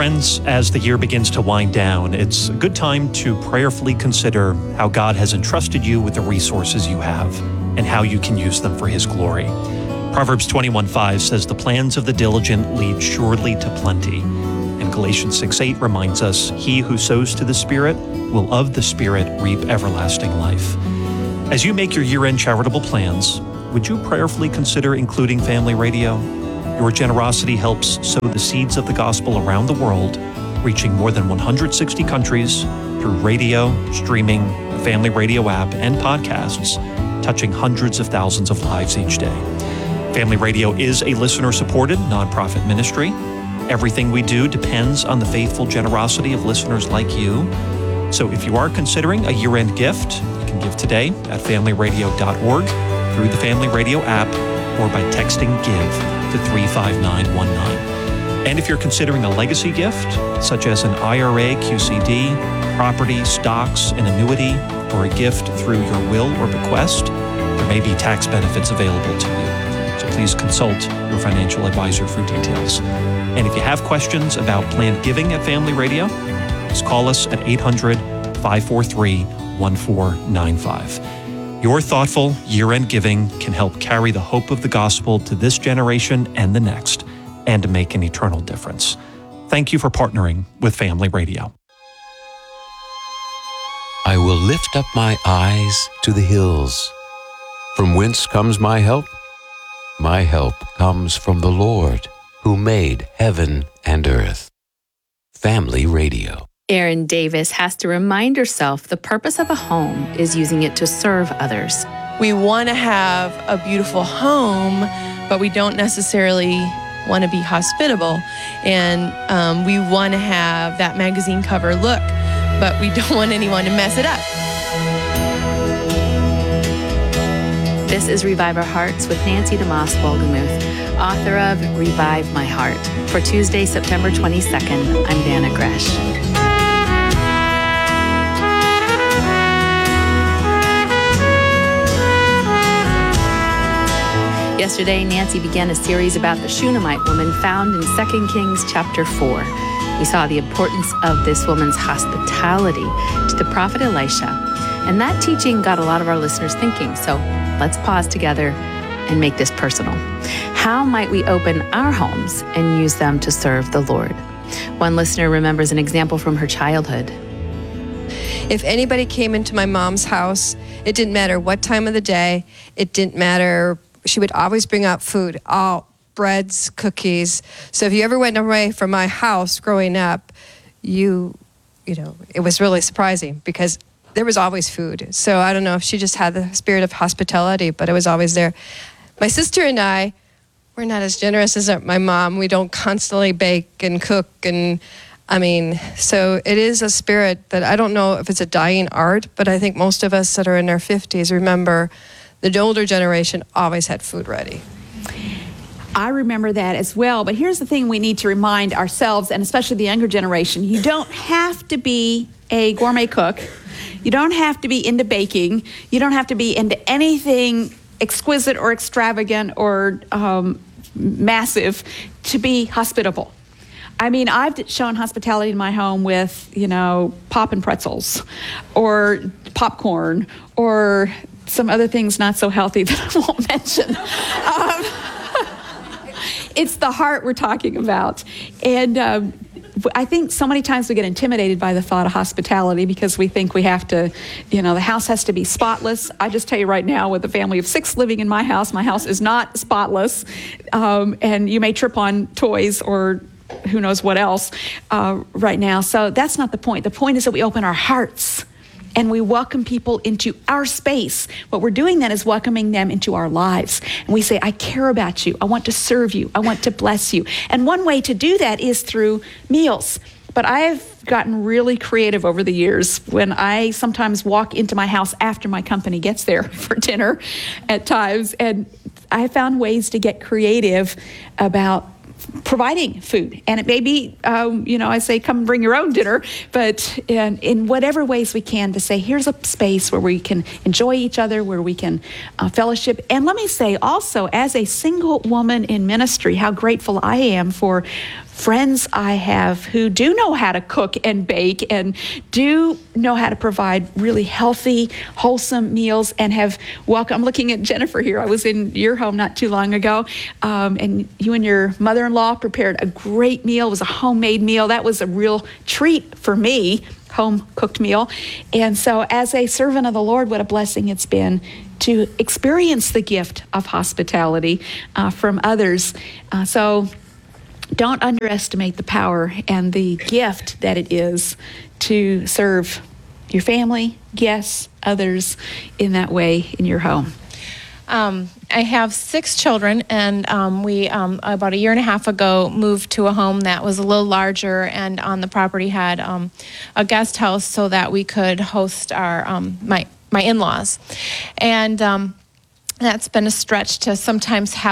Friends, as the year begins to wind down, it's a good time to prayerfully consider how God has entrusted you with the resources you have and how you can use them for His glory. Proverbs 21:5 says, "The plans of the diligent lead surely to plenty." And Galatians 6:8 reminds us, "He who sows to the Spirit will of the Spirit reap everlasting life." As you make your year-end charitable plans, would you prayerfully consider including Family Radio? Your generosity helps sow the seeds of the gospel around the world, reaching more than 160 countries through radio, streaming, the Family Radio app, and podcasts, touching hundreds of thousands of lives each day. Family Radio is a listener-supported nonprofit ministry. Everything we do depends on the faithful generosity of listeners like you. So if you are considering a year-end gift, you can give today at familyradio.org, through the Family Radio app, or by texting GIVE to 35919. And if you're considering a legacy gift, such as an IRA, QCD, property, stocks, an annuity, or a gift through your will or bequest, there may be tax benefits available to you. So please consult your financial advisor for details. And if you have questions about planned giving at Family Radio, just call us at 800-543-1495. Your thoughtful year-end giving can help carry the hope of the gospel to this generation and the next, and to make an eternal difference. Thank you for partnering with Family Radio. I will lift up my eyes to the hills. From whence comes my help? My help comes from the Lord, who made heaven and earth. Family Radio. Erin Davis has to remind herself the purpose of a home is using it to serve others. We want to have a beautiful home, but we don't necessarily want to be hospitable. And we want to have that magazine cover look, but we don't want anyone to mess it up. This is Revive Our Hearts with Nancy DeMoss Wolgemuth, author of Revive My Heart. For Tuesday, September 22nd, I'm Dana Gresh. Yesterday, Nancy began a series about the Shunammite woman found in 2 Kings chapter 4. We saw the importance of this woman's hospitality to the prophet Elisha. And that teaching got a lot of our listeners thinking. So let's pause together and make this personal. How might we open our homes and use them to serve the Lord? One listener remembers an example from her childhood. If anybody came into my mom's house, it didn't matter what time of the day, it didn't matter. She would always bring out food, all breads, cookies. So if you ever went away from my house growing up, you know, it was really surprising because there was always food. So I don't know if she just had the spirit of hospitality, but it was always there. My sister and I, we're not as generous as my mom. We don't constantly bake and cook so it is a spirit that I don't know if it's a dying art, but I think most of us that are in our 50s remember the older generation always had food ready. I remember that as well, but here's the thing we need to remind ourselves, and especially the younger generation, you don't have to be a gourmet cook. You don't have to be into baking. You don't have to be into anything exquisite or extravagant or massive to be hospitable. I mean, I've shown hospitality in my home with, poppin' pretzels or popcorn or some other things not so healthy that I won't mention. It's the heart we're talking about. And I think so many times we get intimidated by the thought of hospitality because we think we have to, the house has to be spotless. I just tell you right now, with a family of 6 living in my house is not spotless. And you may trip on toys or who knows what else right now. So that's not the point. The point is that we open our hearts and we welcome people into our space. What we're doing then is welcoming them into our lives. And we say, I care about you. I want to serve you. I want to bless you. And one way to do that is through meals. But I've gotten really creative over the years when I sometimes walk into my house after my company gets there for dinner at times. And I found ways to get creative about providing food. And it may be, I say, come and bring your own dinner, but in whatever ways we can to say, here's a space where we can enjoy each other, where we can fellowship. And let me say also, as a single woman in ministry, how grateful I am for friends I have who do know how to cook and bake and do know how to provide really healthy, wholesome meals and have welcomed. I'm looking at Jennifer here. I was in your home not too long ago, and you and your mother-in-law prepared a great meal. It was a homemade meal. That was a real treat for me, home-cooked meal. And so as a servant of the Lord, what a blessing it's been to experience the gift of hospitality from others. So don't underestimate the power and the gift that it is to serve your family, guests, others in that way in your home. I have 6 children, and we about a year and a half ago moved to a home that was a little larger, and on the property had a guest house so that we could host our my in-laws, and that's been a stretch to sometimes have